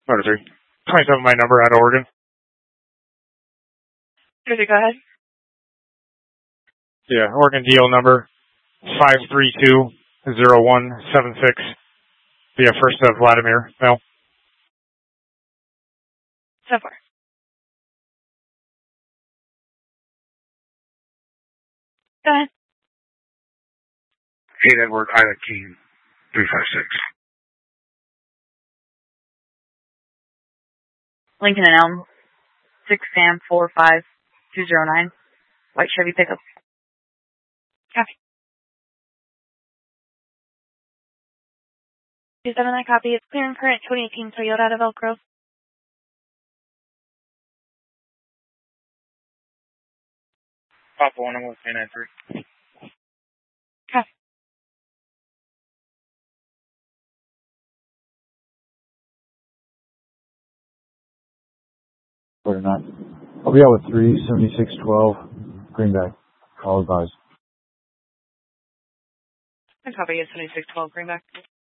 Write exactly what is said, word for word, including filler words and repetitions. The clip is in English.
Motor three. twenty-seven my number out of Oregon. Good, go ahead. Yeah, Oregon D L number five three two zero one seven six. Yeah, first of Vladimir. Male. So far. Go ahead. Hey, Edward, Island King, three five six. Lincoln and Elm, six Sam four five two zero nine. White Chevy pickup. Copy. two seven that copy. It's clear and current twenty eighteen Toyota out of Elk Grove. Papa one, I'm with K nine three. Copy. Or not. I'll be out with three seventy-six twelve Greenback. Call advised. I copy. It's seventy-six twelve Greenback.